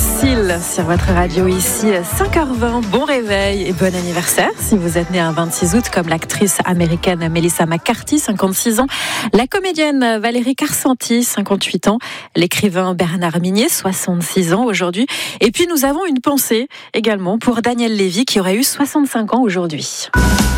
Seal sur votre radio ici, 5h20. Bon réveil et bon anniversaire si vous êtes né un 26 août comme l'actrice américaine Melissa McCarthy, 56 ans, la comédienne Valérie Carcenti, 58 ans, l'écrivain Bernard Minier, 66 ans aujourd'hui. Et puis nous avons une pensée également pour Daniel Lévy qui aurait eu 65 ans aujourd'hui.